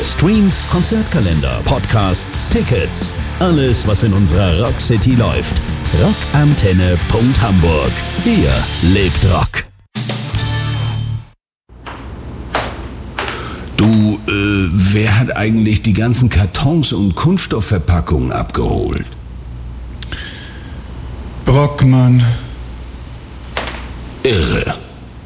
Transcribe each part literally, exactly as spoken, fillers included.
Streams, Konzertkalender, Podcasts, Tickets. Alles, was in unserer Rock City läuft. Rockantenne Punkt Hamburg. Hier lebt Rock. Du, äh, wer hat eigentlich die ganzen Kartons und Kunststoffverpackungen abgeholt? Brockmann. Irre.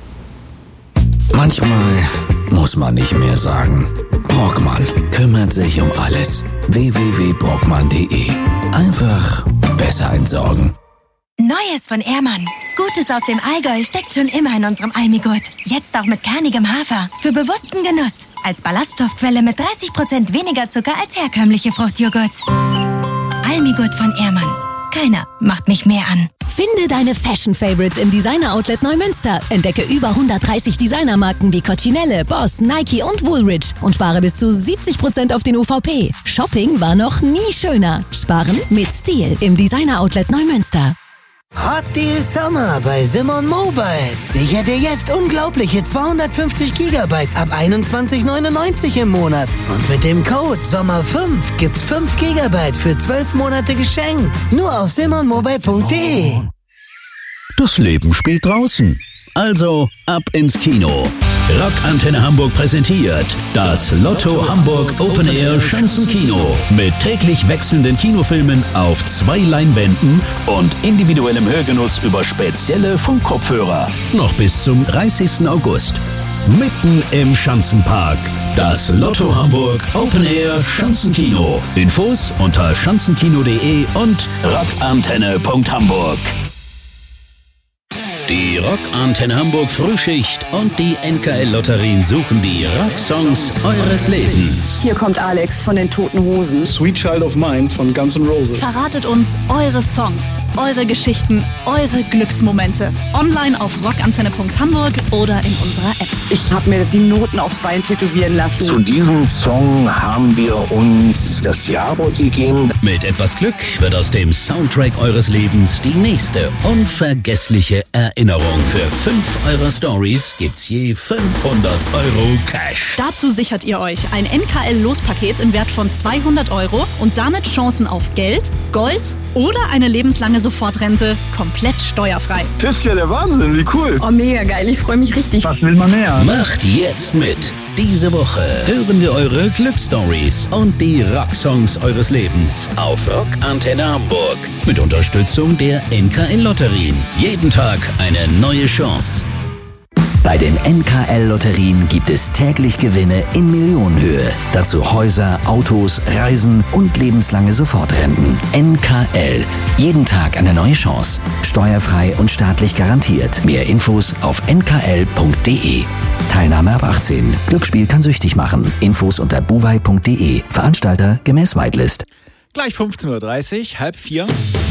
Manchmal muss man nicht mehr sagen. Brockmann kümmert sich um alles. w w w punkt brockmann punkt de. Einfach besser entsorgen. Neues von Ehrmann. Gutes aus dem Allgäu steckt schon immer in unserem Almigurt. Jetzt auch mit kernigem Hafer. Für bewussten Genuss. Als Ballaststoffquelle mit dreißig Prozent weniger Zucker als herkömmliche Fruchtjoghurts. Almigurt von Ehrmann. Keiner macht mich mehr an. Finde deine Fashion-Favorites im Designer-Outlet Neumünster. Entdecke über hundertdreißig Designermarken wie Coccinelle, Boss, Nike und Woolrich und spare bis zu siebzig Prozent auf den U V P. Shopping war noch nie schöner. Sparen mit Stil im Designer-Outlet Neumünster. Hot Deal Summer bei Simon Mobile. Sicher dir jetzt unglaubliche zweihundertfünfzig Gigabyte ab einundzwanzig neunundneunzig im Monat. Und mit dem Code Sommer fünf gibt's fünf Gigabyte für zwölf Monate geschenkt. Nur auf simon mobile punkt de. Das Leben spielt draußen. Also ab ins Kino. Rockantenne Hamburg präsentiert das Lotto Hamburg Open Air Schanzenkino mit täglich wechselnden Kinofilmen auf zwei Leinwänden und individuellem Hörgenuss über spezielle Funkkopfhörer. Noch bis zum dreißigsten August. Mitten im Schanzenpark. Das Lotto Hamburg Open Air Schanzenkino. Infos unter schanzenkino punkt de und rockantenne Punkt Hamburg. Die Rockantenne Hamburg Frühschicht und die N K L-Lotterien suchen die Rocksongs eures Lebens. Hier kommt Alex von den Toten Hosen. Sweet Child of Mine von Guns N' Roses. Verratet uns eure Songs, eure Geschichten, eure Glücksmomente. Online auf rockantenne Punkt hamburg oder in unserer App. Ich habe mir die Noten aufs Bein tätowieren lassen. Zu diesem Song haben wir uns das Ja-Wort gegeben. Mit etwas Glück wird aus dem Soundtrack eures Lebens die nächste unvergessliche Erinnerung. Erinnerung. Für fünf eurer Stories gibt's je fünfhundert Euro Cash. Dazu sichert ihr euch ein N K L-Lospaket im Wert von zweihundert Euro und damit Chancen auf Geld, Gold oder eine lebenslange Sofortrente komplett steuerfrei. Das ist ja der Wahnsinn, wie cool. Oh, mega geil, ich freue mich richtig. Was will man mehr? Macht jetzt mit. Diese Woche hören wir eure Glücksstories und die Rocksongs eures Lebens auf Rockantenne Hamburg mit Unterstützung der N K L-Lotterien. Jeden Tag eine neue Chance. Bei den N K L-Lotterien gibt es täglich Gewinne in Millionenhöhe. Dazu Häuser, Autos, Reisen und lebenslange Sofortrenten. N K L. Jeden Tag eine neue Chance. Steuerfrei und staatlich garantiert. Mehr Infos auf n k l punkt de. Teilnahme ab achtzehn. Glücksspiel kann süchtig machen. Infos unter buwei punkt de. Veranstalter gemäß Whitelist. Gleich fünfzehn Uhr dreißig, halb vier.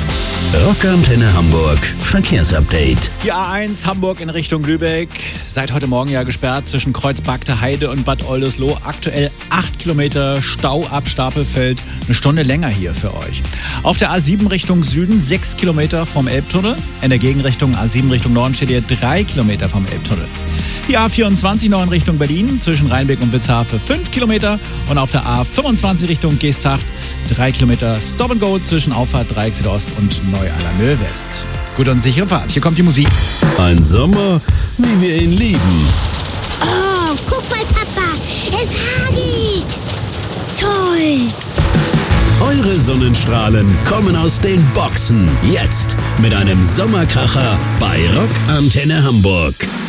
Rockantenne Hamburg Verkehrsupdate. Die A eins Hamburg in Richtung Lübeck. Seit heute Morgen ja gesperrt zwischen Kreuzbagte Heide und Bad Oldesloe. Aktuell acht Kilometer Stau ab Stapelfeld. Eine Stunde länger hier für euch. Auf der A sieben Richtung Süden sechs Kilometer vom Elbtunnel. In der Gegenrichtung A sieben Richtung Norden steht ihr drei Kilometer vom Elbtunnel. Die A vierundzwanzig noch in Richtung Berlin zwischen Rheinbeck und Witzhafe fünf Kilometer. Und auf der A fünfundzwanzig Richtung Geesthacht drei Kilometer Stop and Go zwischen Auffahrt Dreieck Südost und Neu-Allermöhl West. Gute und sichere Fahrt. Hier kommt die Musik. Ein Sommer, wie wir ihn lieben. Oh, guck mal, Papa. Es hagelt. Toll. Eure Sonnenstrahlen kommen aus den Boxen. Jetzt mit einem Sommerkracher bei Rockantenne Hamburg.